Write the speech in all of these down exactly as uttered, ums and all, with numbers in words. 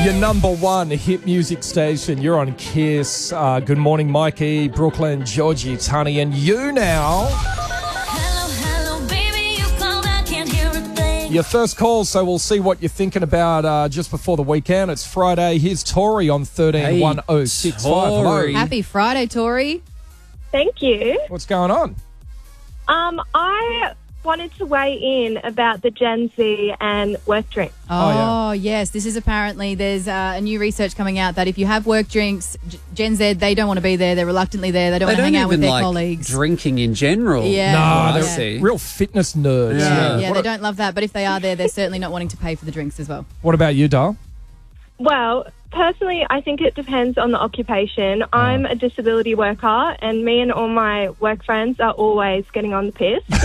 Your number one hit music station. You're on Kiss. Uh, good morning, Mikey, Brooklyn, Georgie, Tunny, and you now. Hello, hello, baby, you called, I can't hear a thing. Your first call, so we'll see what you're thinking about uh, just before the weekend. It's Friday. Here's Tori on thirteen one oh six five. Hello. Happy Friday, Tori. Thank you. What's going on? Um, I wanted to weigh in about the Gen Z and work drinks. Oh, Oh, yes. This is apparently, there's uh, a new research coming out that if you have work drinks, G- Gen Z, they don't want to be there. They're reluctantly there. They don't They want to don't hang out with even their like colleagues. drinking in general. Yeah. No, Yeah. they're I see. real fitness nerds. Yeah. Yeah, What, they a- don't love that. But if they are there, they're certainly not wanting to pay for the drinks as well. what about you, Dal? Well, personally, I think it depends on the occupation. I'm a disability worker, and me and all my work friends are always getting on the piss. Is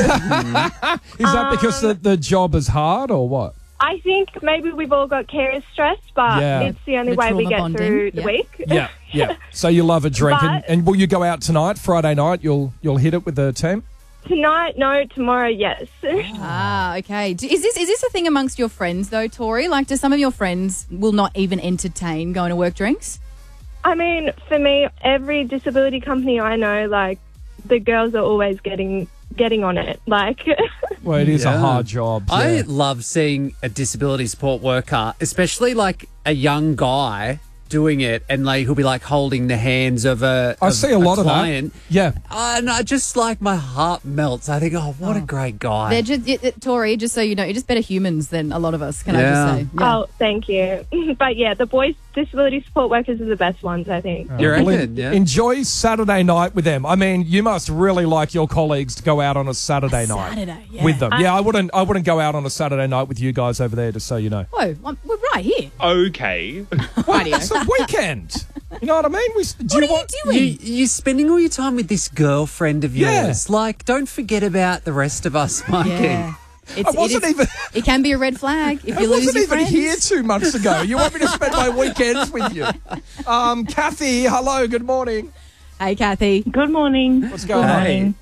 that because the, the job is hard or what? I think maybe we've all got carers stress, but Yeah. it's the only The way we trauma get bonding, through the yeah. week. Yeah, yeah. So you love a drink. and, But- and will you go out tonight, Friday night? You'll you'll hit it with the team? Tonight, no. Tomorrow, yes. Ah, okay. Do- Is this is this a thing amongst your friends, though, Tori? Like, do some of your friends will not even entertain going to work drinks? I mean, for me, every disability company I know, like, the girls are always getting getting on it. Like, Well, it is a Yeah. hard job. I yeah. love seeing a disability support worker, especially like a young guy doing it, and like he'll be like holding the hands of a I of see a lot of client. that. Yeah. And I just like my heart melts. I think, oh, what a great guy. They're just it, it- Tori. Just so you know, you're just better humans than a lot of us. Can I Yeah. just say? Yeah. oh, thank you. But yeah, the boys disability support workers are the best ones, I think. You Well, reckon? en- Yeah. Enjoy Saturday night with them. I mean, you must really like your colleagues to go out on a Saturday night Saturday, yeah. with them. Yeah, I wouldn't. I wouldn't go out on a Saturday night with you guys over there. Just so you know, Whoa, I'm- we're right here. Okay. it's a weekend. You know what I mean? We, do What you are you want, doing? You, you're spending all your time with this girlfriend of Yeah. yours. Like, don't forget about the rest of us, Mikey. Yeah. It's, I wasn't it, is, even. it can be a red flag if I you lose wasn't your even friends. here two months ago. You want me to spend my weekends with you? Um, Kathy, hello. Good morning. Hey, Kathy. Good morning. What's going Hey. on?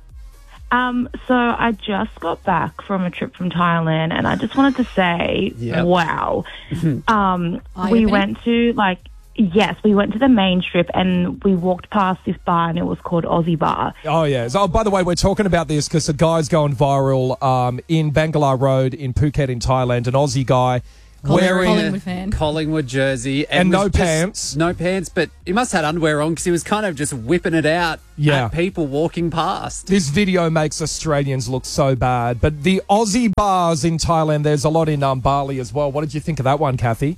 Um, so I just got back from a trip from Thailand, and I just wanted to say, Yep. wow. um, Eye we opening? went to like, yes, we went to the main strip, and we walked past this bar, and it was called Aussie Bar. Oh, yeah. So, oh, by the way, we're talking about this because the guy's going viral um, in Bangalore Road in Phuket in Thailand. An Aussie guy Colling- wearing Collingwood fan. Collingwood jersey. And was no just- pants. No pants, but he must have had underwear on because he was kind of just whipping it out Yeah. at people walking past. This video makes Australians look so bad. But the Aussie bars in Thailand, there's a lot in um, Bali as well. What did you think of that one, Kathy?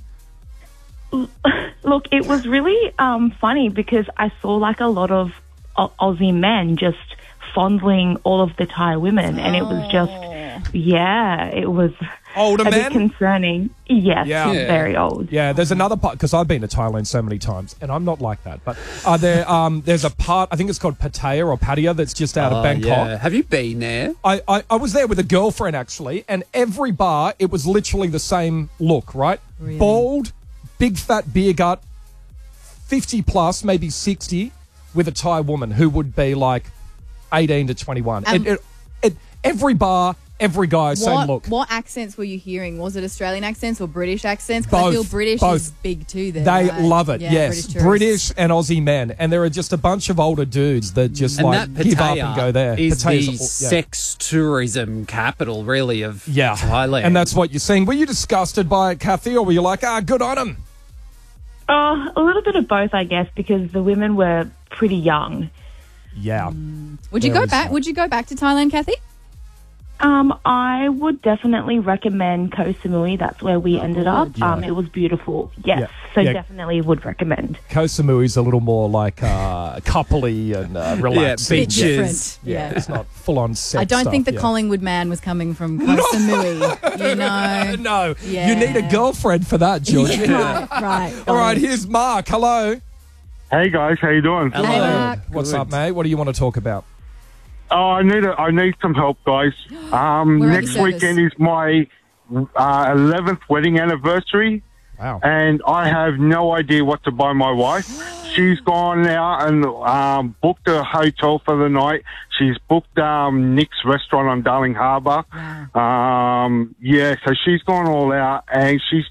Look, it was really um, funny because I saw like a lot of Au- Aussie men just fondling all of the Thai women, and it was just, yeah, it was Older a bit men? concerning. Yes, Yeah. Yeah. very old. Yeah, there's another part, because I've been to Thailand so many times, and I'm not like that. But uh, there, um, there's a part, I think it's called Pattaya or Pattaya, that's just out Oh, of Bangkok. yeah. Have you been there? I, I, I was there with a girlfriend, actually, and every bar, it was literally the same look, right? Really? Bald, big fat beer gut, fifty plus, maybe sixty, with a Thai woman who would be like eighteen to twenty-one. Um, it, it, it, every bar, every guy, same What, look. what accents were you hearing? Was it Australian accents or British accents? Because I Both, feel British both. is big too there. They right? love it, Yeah, yes. British, British, tourists. and Aussie men. And there are just a bunch of older dudes that just And like that give up Pattaya and go there. is Pattaya's the all- yeah. sex tourism capital, really, of Yeah. Thailand. And that's what you're seeing. Were you disgusted by it, Kathy, or were you like, ah, good on him? Oh, a little bit of both, I guess, because the women were pretty young. Yeah. Would you There go is back? that. Would you go back to Thailand, Kathy? Um, I would definitely recommend Koh Samui. That's where we ended up. Yeah. Um, it was beautiful. Yes, Yeah. so Yeah. definitely would recommend. Koh Samui's a little more like uh, coupley and uh, relaxed. Yeah, Bit Beaches. different. Yeah, Yeah. it's not full on sex I don't stuff, think the yeah. Collingwood man was coming from Koh Samui. You know. No, Yeah. you need a girlfriend for that, George. right, right. All right, here's Mark. Hello. Hey guys, how you doing? Hello. Hey, Mark. What's Good. up, mate? What do you want to talk about? Oh, I need a, I need some help, guys. Um, We're at next your weekend is my uh, eleventh wedding anniversary, Wow. and I have no idea what to buy my wife. She's gone out and um, booked a hotel for the night. She's booked um, Nick's restaurant on Darling Harbour. Um, yeah, so she's gone all out, and she's just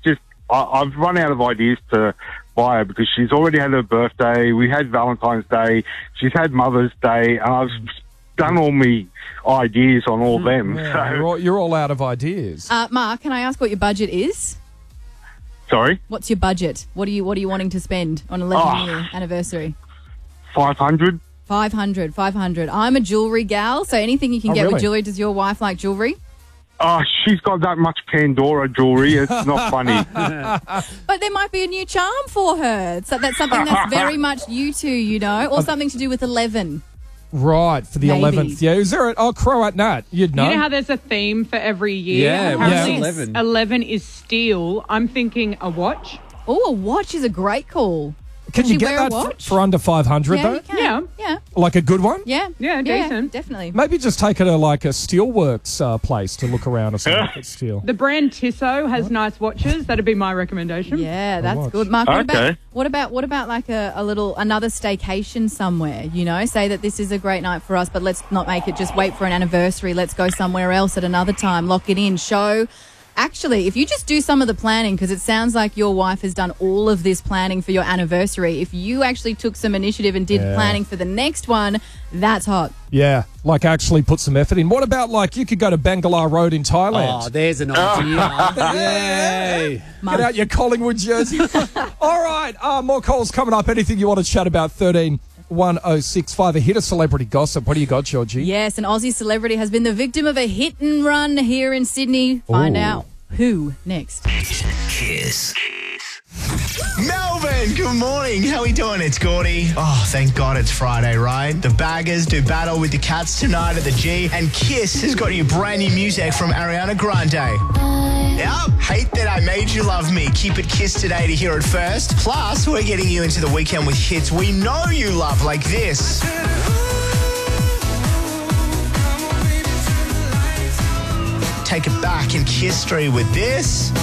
I, I've run out of ideas to buy her because she's already had her birthday. We had Valentine's Day. She's had Mother's Day, and I've done all my ideas on all them. Yeah, So, you're, all, you're all out of ideas. Uh, Mark, can I ask what your budget is? sorry, What's your budget? What are you What are you wanting to spend on eleven Oh. year anniversary? five hundred. five hundred, five hundred. I'm a jewellery gal, so anything you can Oh, get really? with jewellery. Does your wife like jewellery? Oh, she's got that much Pandora jewelry. It's not funny. But there might be a new charm for her. So that's something that's very much you two, you know, or something to do with eleven. Right, for the Maybe. eleventh. Yeah, is there a oh, crow at Nat? You'd know. You know how there's a theme for every year? Yeah, Apparently what's eleven? eleven is steel. I'm thinking a watch. Oh, a watch is a great call. Can Does you she get wear a that for, watch? for under five hundred, Yeah, though? you can. Yeah. Yeah. Like a good one? Yeah. Yeah, decent. Definitely. Maybe just take her to like a steelworks uh, place to look around or something. That's steel. The brand Tissot has nice watches. That'd be my recommendation. Yeah, that's watch. good. Mark, what about Okay. what about what about like a, a little another staycation somewhere? You know, say that this is a great night for us, but let's not make it just wait for an anniversary. Let's go somewhere else at another time. Lock it in. Show. Actually, if you just do some of the planning, because it sounds like your wife has done all of this planning for your anniversary. If you actually took some initiative and did Yeah. planning for the next one, that's hot. Yeah, like actually put some effort in. What about like you could go to Bangalore Road in Thailand? Oh, there's an idea. Yay. Get out your Collingwood jersey. All right, uh, more calls coming up. Anything you want to chat about? thirteen one oh six five. A hit of celebrity gossip. What do you got, Georgie? Yes, an Aussie celebrity has been the victim of a hit and run here in Sydney. Find Ooh. out who next. Kiss. Melbourne, good morning. How we doing? It's Gordy. Oh, thank God it's Friday, right? The Baggers do battle with the Cats tonight at the G, and Kiss has got new brand new music from Ariana Grande. Yep, hate that I made you love me. Keep it Kiss today to hear it first. Plus, we're getting you into the weekend with hits we know you love, like this. Take it back in Kiss Street with this.